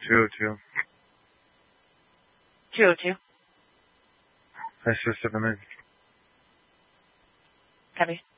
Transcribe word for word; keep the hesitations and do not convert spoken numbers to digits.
two oh two. two oh two. Five six seven nine. Copy.